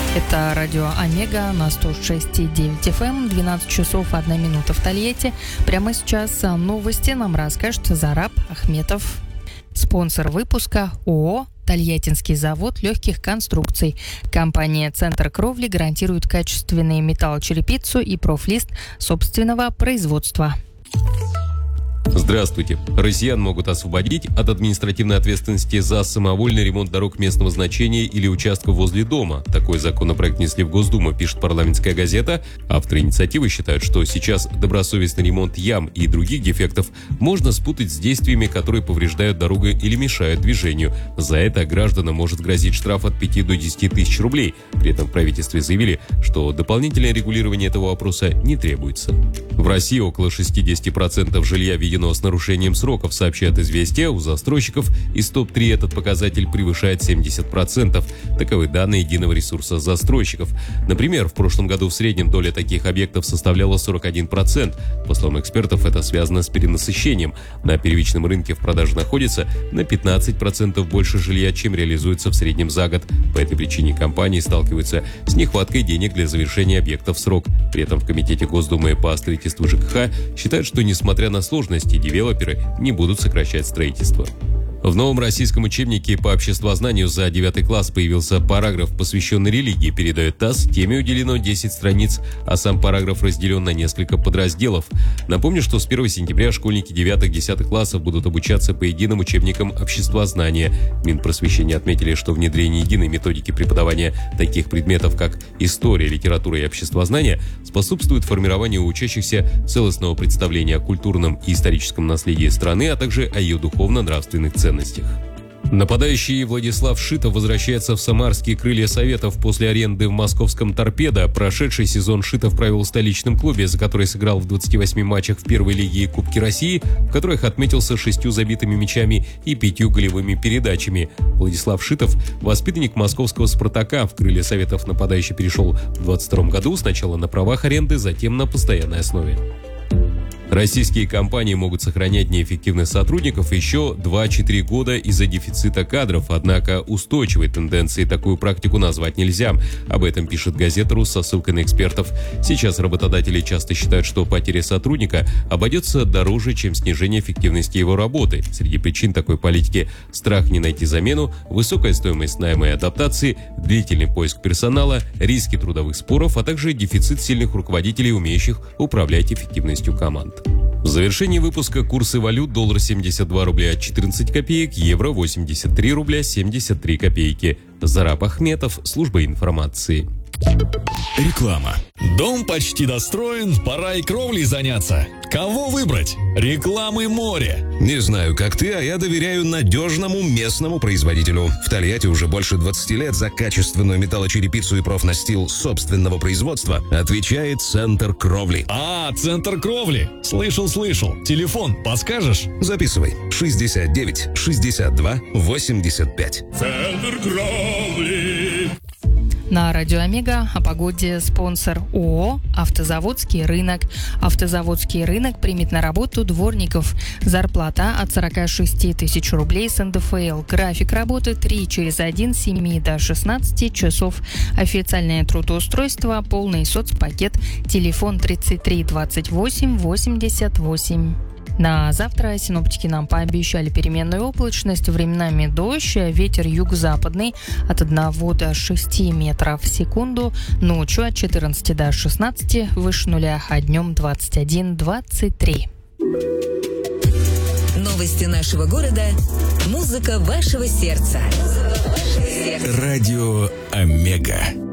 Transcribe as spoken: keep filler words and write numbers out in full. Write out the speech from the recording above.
Это радио Омега на сто шесть и девять эф эм, двенадцать часов одна минута в Тольятти. Прямо сейчас новости нам расскажет Зараб Ахметов. Спонсор выпуска ООО «Тольяттинский завод легких конструкций». Компания «Центр кровли» гарантирует качественный металлочерепицу и профлист собственного производства. Здравствуйте. Россиян могут освободить от административной ответственности за самовольный ремонт дорог местного значения или участков возле дома. Такой законопроект внесли в Госдуму, пишет парламентская газета. Авторы инициативы считают, что сейчас добросовестный ремонт ям и других дефектов можно спутать с действиями, которые повреждают дорогу или мешают движению. За это гражданам может грозить штраф от пяти до десяти тысяч рублей. При этом в правительстве заявили, что дополнительное регулирование этого вопроса не требуется. В России около шестьдесят процентов жилья введено с нарушением сроков, сообщает «Известия». У застройщиков из топ три этот показатель превышает семьдесят процентов. Таковы данные единого ресурса застройщиков. Например, в прошлом году в среднем доля таких объектов составляла сорок один процент. По словам экспертов, это связано с перенасыщением. На первичном рынке в продаже находится на пятнадцать процентов больше жилья, чем реализуется в среднем за год. По этой причине компании сталкиваются с нехваткой денег для завершения объектов в срок. При этом в Комитете Госдумы по строительству ЖКХ считают, что несмотря на сложности, девелоперы не будут сокращать строительство. В новом российском учебнике по обществознанию за девятый класс появился параграф, посвященный религии, передает ТАСС. Теме уделено десять страниц, а сам параграф разделен на несколько подразделов. Напомню, что с первого сентября школьники девятых-десятых классов будут обучаться по единым учебникам обществознания. Минпросвещения отметили, что внедрение единой методики преподавания таких предметов, как история, литература и обществознание, способствует формированию у учащихся целостного представления о культурном и историческом наследии страны, а также о ее духовно-нравственных ценностях. Нападающий Владислав Шитов возвращается в самарские крылья Советов после аренды в московском «Торпедо». Прошедший сезон Шитов провел в столичном клубе, за который сыграл в двадцати восьми матчах в первой лиге и Кубке России, в которых отметился шестью забитыми мячами и пятью голевыми передачами. Владислав Шитов – воспитанник московского «Спартака». В крылья Советов нападающий перешел в двадцать втором году, сначала на правах аренды, затем на постоянной основе. Российские компании могут сохранять неэффективных сотрудников еще два-четыре года из-за дефицита кадров, однако устойчивой тенденцией такую практику назвать нельзя. Об этом пишет газета «Рус» со ссылкой на экспертов. Сейчас работодатели часто считают, что потеря сотрудника обойдется дороже, чем снижение эффективности его работы. Среди причин такой политики – страх не найти замену, высокая стоимость найма и адаптации, длительный поиск персонала, риски трудовых споров, а также дефицит сильных руководителей, умеющих управлять эффективностью команд. В завершении выпуска курсы валют: доллар семьдесят два рубля четырнадцать копеек, евро восемьдесят три рубля семьдесят три копейки. Зараб Ахметов, служба информации. Реклама. Дом почти достроен, пора и кровлей заняться. Кого выбрать? Рекламы море. Не знаю, как ты, а я доверяю надежному местному производителю. В Тольятти уже больше двадцати лет за качественную металлочерепицу и профнастил собственного производства отвечает «Центр кровли». А, «Центр кровли». Слышал, слышал. Телефон подскажешь? Записывай. шестьдесят девять шестьдесят два восемьдесят пять. Центр кровли. На радио Омега о погоде спонсор ООО «Автозаводский рынок». Автозаводский рынок примет на работу дворников. Зарплата от сорока шести тысяч рублей с эн дэ эф эл. График работы три через один с семи до шестнадцати часов. Официальное трудоустройство, полный соцпакет. Телефон тридцать три двадцать восемь восемьдесят восемь. На завтра синоптики нам пообещали переменную облачность, временами дождь, ветер юго-западный от одного до шести метров в секунду, ночью от четырнадцати до шестнадцати, выше нуля, а днем двадцать один двадцать три. Новости нашего города, музыка вашего сердца. Радио Омега.